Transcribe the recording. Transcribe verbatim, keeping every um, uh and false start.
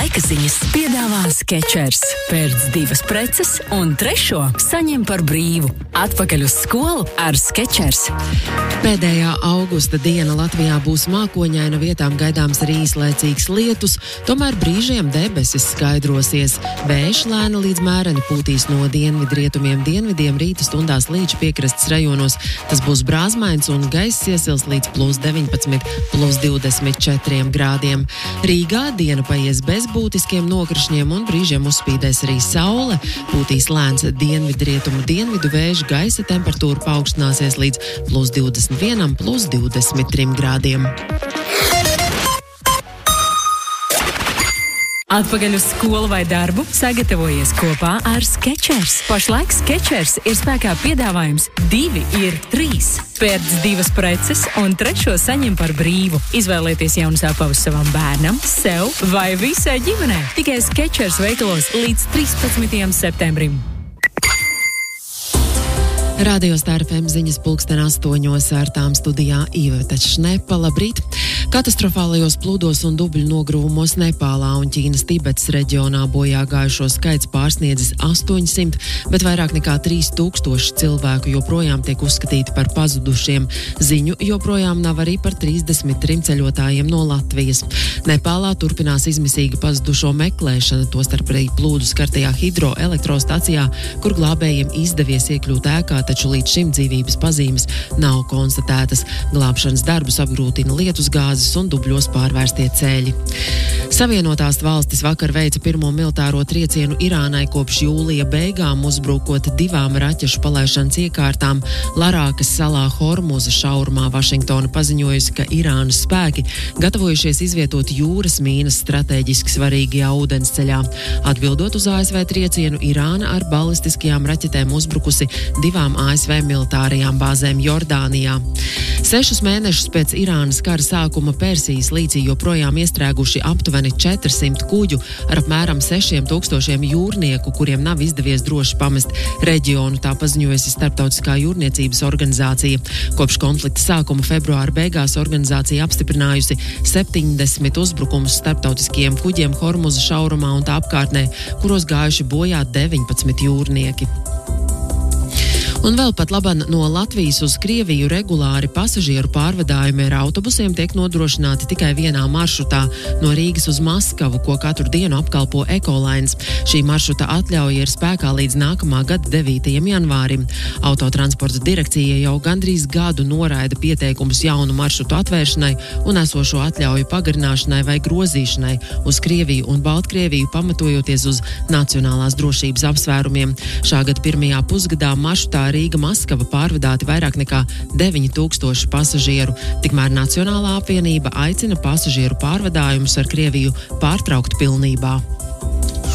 Laika ziņas piedāvā Skechers. Pērc divas preces un trešo saņem par brīvu. Atpakaļ uz skolu ar Skechers. Pēdējā augusta diena Latvijā būs mākoņaina, vietām gaidāms arī īslaicīgs lietus, tomēr brīžiem debesis skaidrosies. Vējš lēni līdz mēreni pūtīs no dienvidrietumiem dienvidiem, rīta stundās līča piekrastes rajonos. Tas būs brāzmains un gaiss iesils līdz plus deviņpadsmit, plus divdesmit četriem grādiem. Rīgā diena paies bez būtiskiem nokrišņiem un brīžiem uzspīdēs arī saule. Pūtīs lēns dienvidrietumu dienvidu vējš, gaisa temperatūra paaugstināsies līdz plus divdesmit vienam, plus divdesmit trim grādiem. Atpakaļ uz skolu vai darbu sagatavojies kopā ar Skechers. Pašlaik Skechers ir spēkā piedāvājums divi ir trīs. Pērc divas preces un trešo saņem par brīvu. Izvēlieties jaunas apavus savam bērnam, sev vai visai ģimenei. Tikai Skechers veikalos līdz trīspadsmitajam septembrim. Radio Star F M ziņas pulksten astoņos, ar tām studijā Iveta Šnepa. Labrīt! Katastrofālajos plūdos un dubļu nogrūmos Nepālā un Ķīnas Tibetas reģionā bojā gājušo skaits pārsniedzis astoņsimt, bet vairāk nekā trīs tūkstoši cilvēku joprojām tiek uzskatīti par pazudušiem. Ziņu joprojām nav arī par trīsdesmit trim ceļotājiem no Latvijas. Nepālā turpinās izmisīga pazudušo meklēšana, tostarp arī plūdu skartajā hidroelektrostacijā, kur glābējiem izdevies iekļūt ēkā, taču līdz šim dzīvības pazīmes nav konstatētas. Glābšanas darbus apgrūtina lietusgāzes un dubļos pārvērstie ceļi. Savienotās valstis vakar veica pirmo militāro triecienu Irānai kopš jūlija beigām, uzbrukot divām raķešu palaišanas iekārtām Larākas salā Hormuza šaurumā. Vašingtona paziņojusi, ka Irānas spēki gatavojušies izvietot jūras mīnas strateģiski svarīgajā ūdensceļā. Atbildot uz A S V triecienu, Irāna ar balistiskajām raķetēm uzbrukusi divām A S V militārajām bāzēm Jordānijā. Sešus mēnešus pēc Irānas kara sākuma Persijas līcī joprojām iestrēguši aptuveni četrsimt kuģu ar apmēram sešiem tūkstošiem jūrnieku, kuriem nav izdevies droši pamest reģionu, tā paziņojusi Starptautiskā jūrniecības organizācija. Kopš konflikta sākuma februāra beigās organizācija apstiprinājusi septiņdesmit uzbrukumus starptautiskajiem kuģiem Hormuza šaurumā un tā apkārtnē, kuros gājuši bojā deviņpadsmit jūrnieki. Un vēl pat laban no Latvijas uz Krieviju regulāri pasažieru pārvadājumi ar autobusiem tiek nodrošināti tikai vienā maršrutā no Rīgas uz Maskavu, ko katru dienu apkalpo Ekolines. Šī maršruta atļauja ir spēkā līdz nākamā gada devītajam janvārim. Autotransporta direkcija jau gandrīz gadu noraida pieteikumus jaunu maršrutu atvēršanai un esošo atļauju pagarināšanai vai grozīšanai uz Krieviju un Baltkrieviju, pamatojoties uz nacionālās drošības apsvērumiem. Šā gada pirmajā pusgadā maršrutā Rīga-Maskava pārvadāti vairāk nekā deviņi tūkstoši pasažieru. Tikmēr Nacionālā apvienība aicina pasažieru pārvadājumus ar Krieviju pārtraukt pilnībā.